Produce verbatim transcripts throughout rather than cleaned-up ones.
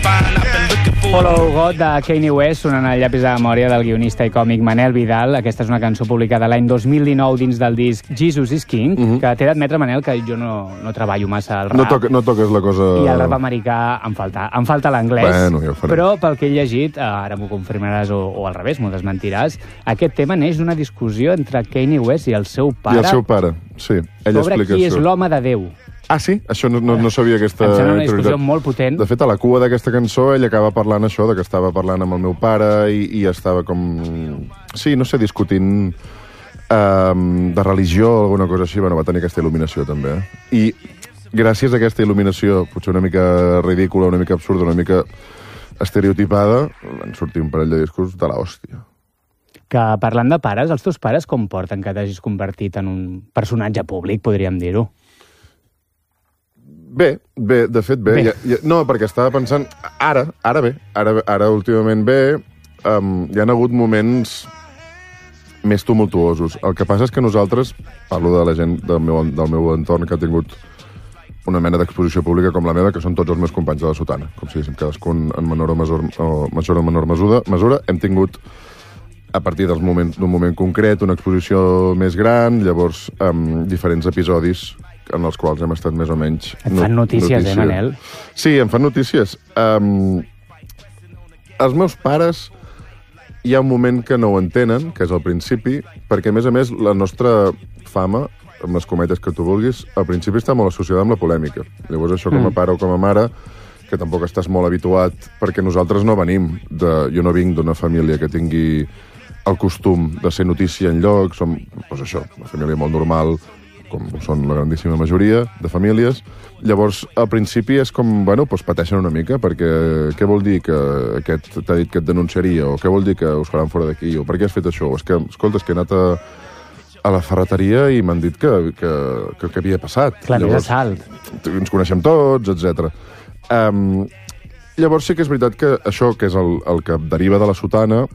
Follow God de Kanye West, sonant el llapis de memòria del guionista i còmic Manel Vidal. Aquesta és una cançó publicada l'any dos mil dinou dins del disc Jesus is King, mm-hmm. que t'he d'admetre, Manel, que jo no, no treballo massa al rap. No, toca, no toques la cosa... I el rap americà em falta, em falta l'anglès. Bueno, ja ho farem. Però pel que he llegit, ara m'ho confirmaràs o, o al revés, m'ho desmentiràs, aquest tema neix d'una discussió entre Kanye West i el seu pare. I el seu pare, sí. Ell sobre explica qui és això. l'home de Déu. Ah, sí? Això no, no, no sabia aquesta... Em sembla una discussió molt potent. De fet, a la cua d'aquesta cançó ell acaba parlant això, de que estava parlant amb el meu pare i, i estava com... Sí, no sé, discutint um, de religió o alguna cosa així. Bueno, va tenir aquesta il·luminació, també. Eh? I gràcies a aquesta il·luminació, potser una mica ridícula, una mica absurda, una mica estereotipada, van sortir un parell de discos de l'hòstia. Que parlant de pares, els teus pares com porten que t'hagis convertit en un personatge públic, podríem dir-ho? Bé, bé, de fet bé. bé. Ja, ja, no, perquè estava pensant... Ara, ara bé, ara, ara últimament bé, um, hi ha hagut moments més tumultuosos. El que passa és que nosaltres, parlo de la gent del meu, del meu entorn que ha tingut una mena d'exposició pública com la meva, que són tots els meus companys de la sotana, com si diguéssim, cadascun en menor o, mesur, o major o menor mesura, mesura. Hem tingut, a partir d'un moment, moment concret, una exposició més gran, llavors um, diferents episodis en els quals hem estat més o menys... Et fan notícies, notícies. eh, Manel? Sí, em fan notícies. Um, els meus pares hi ha un moment que no ho entenen, que és al principi, perquè, a més a més, la nostra fama, amb les cometes que tu vulguis, al principi està molt associada amb la polèmica. Llavors, això com a pare o com a mare, que tampoc estàs molt habituat, perquè nosaltres no venim de... Jo no vinc d'una família que tingui el costum de ser notícia en lloc, som, doncs això, una família molt normal, com són la grandíssima majoria de famílies. Llavors, al principi és com, bueno, doncs pateixen una mica, perquè què vol dir que aquest t'ha dit que et denunciaria, o què vol dir que us faran fora d'aquí, o per què has fet això? O és que, escolta, és que he anat a, a la ferreteria i m'han dit que, que, que, que havia passat. Clar, llavors, salt. Ens coneixem tots, etcètera. Um, llavors sí que és veritat que això, que és el, el que deriva de la sotana,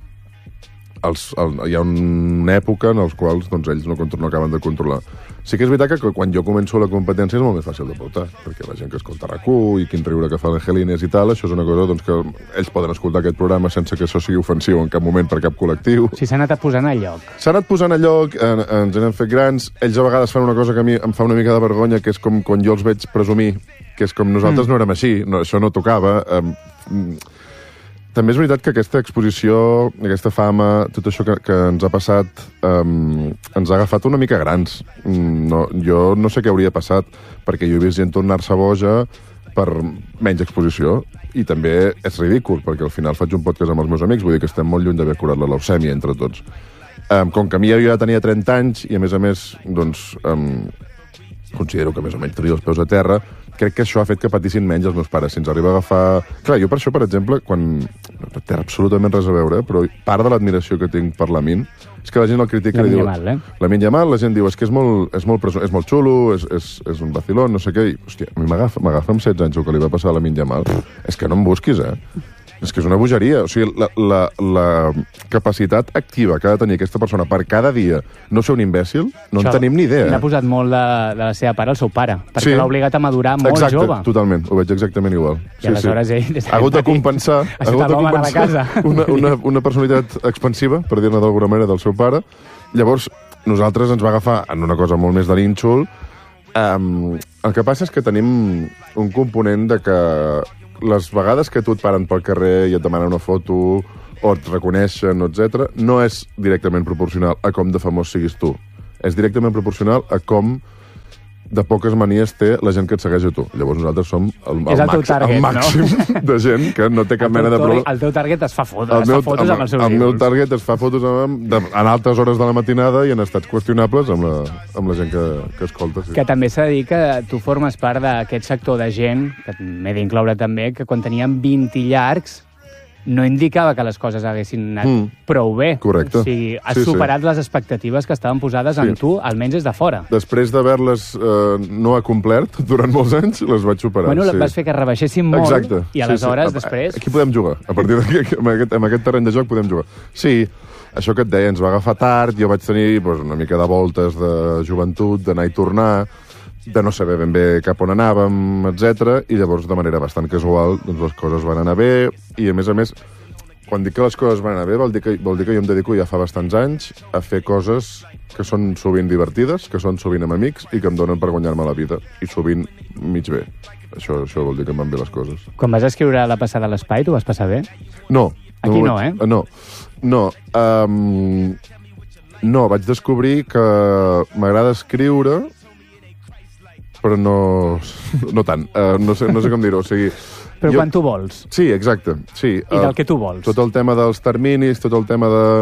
Els, el, hi ha una època en els quals doncs, ells no, no acaben de controlar. Sí que és veritat que quan jo començo la competència és molt més fàcil de portar, perquè la gent que escolta RAC u i quin riure que fa l'Angelines i tal, això és una cosa doncs, que ells poden escoltar aquest programa sense que això sigui ofensiu en cap moment per cap col·lectiu. Sí, s'ha anat posant a lloc. S'ha anat posant a lloc, en, ens hem fet grans, ells a vegades fan una cosa que a mi em fa una mica de vergonya, que és com quan jo els veig presumir, que és com nosaltres mm. no érem així, no, això no tocava... Um, També és veritat que aquesta exposició, aquesta fama, tot això que, que ens ha passat, um, ens ha agafat una mica grans. No, jo no sé què hauria passat, perquè jo he vist gent tornar-se boja per menys exposició, i també és ridícul, perquè al final faig un podcast amb els meus amics, vull dir que estem molt lluny d'haver curat la leucèmia entre tots. Um, com que a mi jo ja tenia trenta anys, i a més a més, doncs, um, considero que més o menys tenia els peus a terra, crec que això ha fet que patissin menys els meus pares. Si ens arriba a agafar... Clar, jo per això, per exemple, quan... No té absolutament res a veure, però part de l'admiració que tinc per Lamin és que la gent el critica i diu... Yamal, eh? Lamin Yamal, la gent diu, és que és molt, és molt, preso, és molt xulo, és, és, és un vacilón, no sé què... I, hòstia, a mi m'agafa amb setze anys el que li va passar a Lamin Yamal. És que no em busquis, eh? És que és una bogeria. O sigui, la, la, la capacitat activa que ha de tenir aquesta persona per cada dia no ser un imbècil, no això, en tenim ni idea. L'ha posat molt de, de la seva part al seu pare, perquè sí. L'ha obligat a madurar molt Exacte, jove. Totalment, ho veig exactament igual. I sí, aleshores sí. ell... Ha hagut de compensar, ha hagut de compensar una, una, una personalitat expansiva, per dir-ne d'alguna manera, del seu pare. Llavors, nosaltres ens va agafar en una cosa molt més de nínxol. Um, el que passa és que tenim un component de que les vegades que tu et paren pel carrer i et demanen una foto o et reconeixen, etcètera, no és directament proporcional a com de famós siguis tu. És directament proporcional a com de poques manies té la gent que et segueix a tu. Llavors nosaltres som el, el, el, el, target, el màxim no? de gent que no té cap mena de problema. El teu target es fa fotos, el es meu, fa fotos el, amb els seus El ídols. meu target es fa fotos amb, de, en altes hores de la matinada i en estats qüestionables amb la, amb la gent que, que escolta. Sí. Que també s'ha de dir que tu formes part d'aquest sector de gent, que m'he d'incloure també, que quan teníem vint llargs no indicava que les coses haguessin anat mm. prou bé. Correcte. O sigui, has sí, superat sí. les expectatives que estaven posades sí. en tu, almenys des de fora. Després d'haver-les eh, no acomplert durant molts anys, les vaig superar. Bueno, sí. vas fer que rebaixessin molt. Exacte. I aleshores, sí, sí. després... Aquí podem jugar. A partir d'aquí, amb, aquest, amb aquest terreny de joc, podem jugar. Sí, això que et deia, ens va agafar tard, jo vaig tenir doncs, una mica de voltes de joventut, d'anar i tornar. de no saber ben bé cap on anàvem, etcètera. I llavors, de manera bastant casual, doncs les coses van anar bé, i a més a més, quan dic que les coses van anar bé, vol dir que, vol dir que jo em dedico ja fa bastants anys a fer coses que són sovint divertides, que són sovint amb amics i que em donen per guanyar-me la vida, i sovint mig bé. Això, això vol dir que em van bé les coses. Quan vas escriure La passada a l'espai, t'ho vas passar bé? No. Aquí no, no eh? No, no. Um, no, vaig descobrir que m'agrada escriure, però no, no tant. Uh, no, sé, no sé com dir-ho. O sigui, però jo... quan tu vols. Sí, exacte. Sí. I del uh, que tu vols. Tot el tema dels terminis, tot el tema de...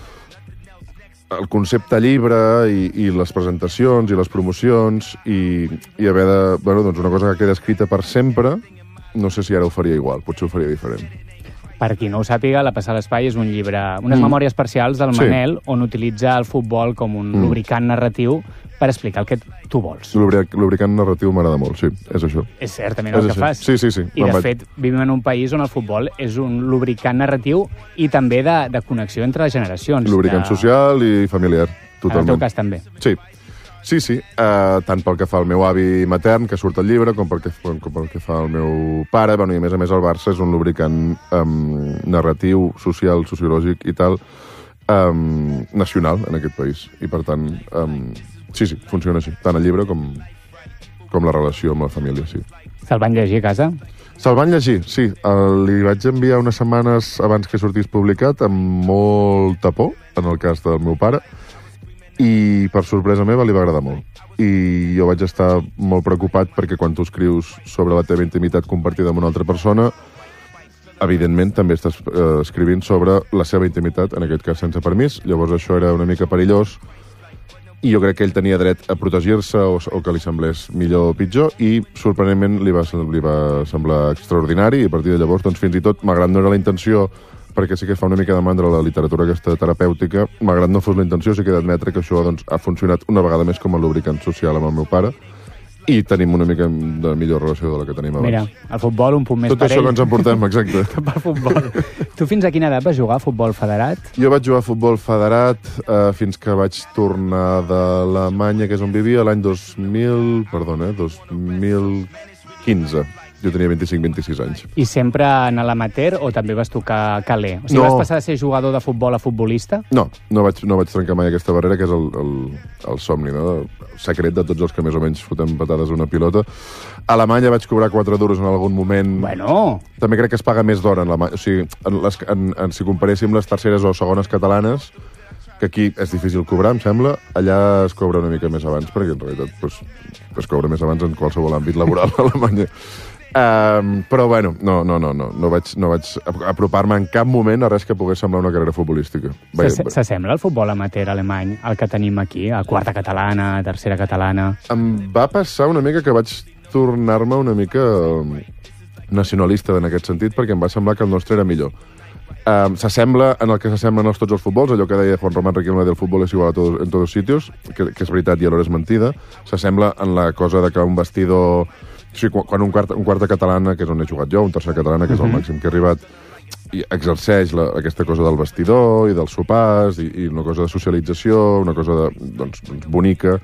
el concepte llibre i, i les presentacions i les promocions i, i haver de... Bueno, doncs una cosa que queda escrita per sempre, no sé si ara ho faria igual, potser ho faria diferent. Per qui no ho sàpiga, La passada a l'espai és un llibre, unes mm. memòries parcials del sí. Manel, on utilitza el futbol com un mm. lubricant narratiu per explicar el que tu vols. Lubricant narratiu m'agrada molt, sí, és això. És certament el és que fas. Sí, sí, sí. I, de vaig... fet, vivim en un país on el futbol és un lubricant narratiu i també de, de connexió entre les generacions. Lubricant de... social i familiar, totalment. En el teu cas, també. Sí. Sí, sí, uh, tant pel que fa al meu avi matern, que surt al llibre, com pel que, com pel que fa al meu pare. Bueno, i a més a més el Barça és un lubricant um, narratiu, social, sociològic i tal, um, nacional en aquest país. I per tant, um, sí, sí, funciona així. Tant el llibre com, com la relació amb la família, sí. Se'l van llegir a casa? Se'l van llegir, sí. El, li vaig enviar unes setmanes abans que sortís publicat, amb molta por, en el cas del meu pare, i per sorpresa meva li va agradar molt. I jo vaig estar molt preocupat perquè quan tu escrius sobre la teva intimitat compartida amb una altra persona, evidentment també estàs eh, escrivint sobre la seva intimitat, en aquest cas sense permís. Llavors això era una mica perillós i jo crec que ell tenia dret a protegir-se o, o que li semblés millor o pitjor, i sorprenentment li va, li va semblar extraordinari, i a partir de llavors, doncs, fins i tot, malgrat no era la intenció, perquè sí que fa una mica de mandra la literatura aquesta terapèutica, malgrat no fos la intenció, sí que he d'admetre que això doncs, ha funcionat una vegada més com a lubricant social amb el meu pare, i tenim una mica de millor relació de la que tenim abans. Mira, el futbol un punt més Tot per ell. Tot això ell. que ens en portem, exacte. Per futbol. Tu fins a quina edat vas jugar a futbol federat? Jo vaig jugar a futbol federat eh, fins que vaig tornar d'Alemanya, que és on vivia, l'any dos mil... Perdona, eh, dos mil quinze. Jo tenia vint-i-cinc vint-i-sis anys. I sempre en l'amateur o també vas tocar caler? O sigui, no. Vas passar de ser jugador de futbol a futbolista? No, no vaig, no vaig trencar mai aquesta barrera, que és el, el, el somni, no? El secret de tots els que més o menys fotem patades a una pilota. A Alemanya vaig cobrar quatre duros en algun moment. Bueno! També crec que es paga més d'hora en Alemanya. O sigui, en les, en, en, si comparéssim les terceres o segones catalanes, que aquí és difícil cobrar, em sembla, allà es cobra una mica més abans, perquè en realitat pues, es cobra més abans en qualsevol àmbit laboral a Alemanya. Um, però bueno, no, no, no, no, no vaig, no vaig apropar-me en cap moment a res que pogués semblar una carrera futbolística. S'assembla el futbol amateur alemany al que tenim aquí, a quarta catalana, a tercera catalana? Em va passar una mica que vaig tornar-me una mica nacionalista en aquest sentit, perquè em va semblar que el nostre era millor. Um, s'assembla en el que s'assemblen els tots els futbols, allò que deia Juan Román Riquelme del futbol és igual a todos, en tots els sitios, que, que és veritat i alhora és mentida. S'assembla en la cosa de que un vestidor... O sigui, quan un quart, un quarta catalana, que és on he jugat jo, un tercer catalana, que és el màxim que he arribat, i exerceix la, aquesta cosa del vestidor i dels sopars, i, i una cosa de socialització, una cosa de, doncs, doncs, bonica.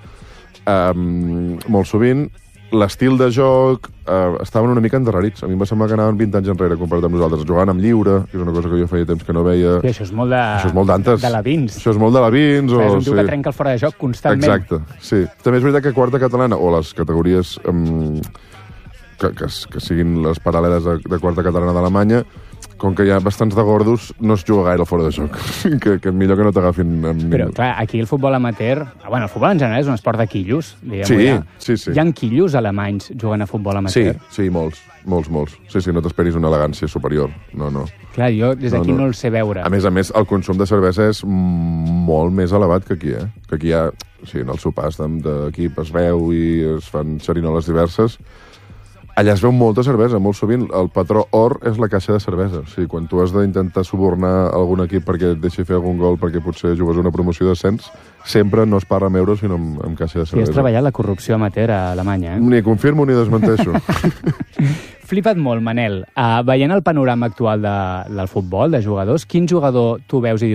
Um, molt sovint, l'estil de joc uh, estaven una mica endarrerits. A mi em va semblar que anaven vint anys enrere comparat amb nosaltres. Jugaven amb lliure, que és una cosa que jo feia temps que no veia. Sí, això és molt de... Això és molt d'antes. De labins. Això és molt de labins. O, és un o, tio sí. que trenca el fora de joc constantment. Exacte, sí. També és veritat que quarta catalana, o les categories... Um, Que, que, que siguin les paral·leles de, de quarta catalana d'Alemanya, com que hi ha bastants de gordos, no es juga gaire al fora de joc. que, que millor que no t'agafin amb ningú. Però, clar, aquí el futbol amateur... Bueno, el futbol en general és un esport de quillos, diguem-ho sí, ja. Sí, sí. Hi ha quillos alemanys jugant a futbol amateur? Sí, sí, molts, molts, molts. Sí, sí, no t'esperis una elegància superior. No, no. Clar, jo des d'aquí no, no. no el sé veure. A més a més, el consum de cervesa és molt més elevat que aquí, eh? Que aquí hi ha... O sigui, en els sopars d'equip es veu i es fan xerinoles diverses. Allà es veu molta cervesa, molt sovint. El patró or és la caixa de cervesa. O sigui, quan tu has d'intentar subornar algun equip perquè et deixi fer algun gol perquè potser jugues una promoció d'ascens, sempre no es parla amb euros, sinó amb, amb caixa de cervesa. I has treballat la corrupció amateur a Alemanya, eh? Ni confirmo ni desmenteixo. Flipa't molt, Manel. Uh, veient el panorama actual de, del futbol, de jugadors, quin jugador tu veus i dius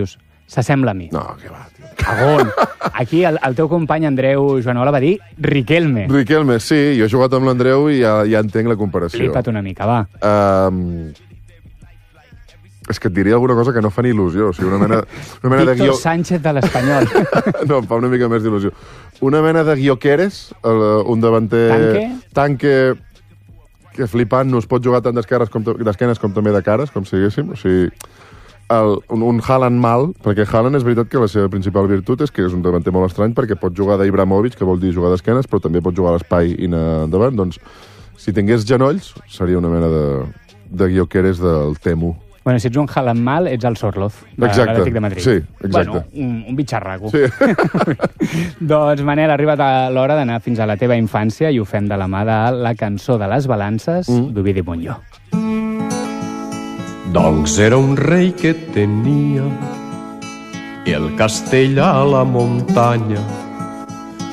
s'assembla a mi. No, què va, tio. Cagón. Aquí el, el teu company Andreu Joanola va dir Riquelme. Riquelme, sí, jo he jugat amb l'Andreu i ja, ja entenc la comparació. Flipa't una mica, va. Um, és que et diria alguna cosa que no fa ni il·lusió. O sigui, una mena, una mena de Víctor guió... Sánchez de l'Espanyol. No, em fa una mica més d'il·lusió. Una mena de guioqueres, un davanter... Tanque? Tanque, que flipant, no es pot jugar tant d'esquenes com, d'esquenes com també de cares, com si diguéssim. O sigui, el, un, un Haaland mal, perquè Haaland és veritat que la seva principal virtut és que és un davanter molt estrany, perquè pot jugar d'Ibrahimovic, que vol dir jugar d'esquenes, però també pot jugar a l'espai i anar endavant. Doncs, si tingués genolls, seria una mena de, de guioqueres del Temu. Bueno, si ets un Haaland mal, ets el Sorloz, de l'Atlètic de Madrid. Sí, exacte. Bueno, un, un bitxarraco. Sí. Doncs, Manel, ha arribat a l'hora d'anar fins a la teva infància i ho fem de la mà de la cançó de les balances mm. d'Ovidi Montllor. Doncs era un rei que tenia el castell a la muntanya